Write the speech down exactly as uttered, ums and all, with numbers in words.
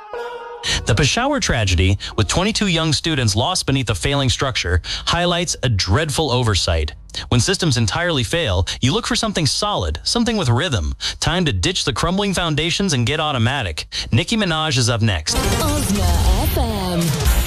The Peshawar tragedy, with twenty-two young students lost beneath a failing structure, highlights a dreadful oversight. When systems entirely fail, you look for something solid, something with rhythm. Time to ditch the crumbling foundations and get automatic. Nicki Minaj is up next. Ozma F M.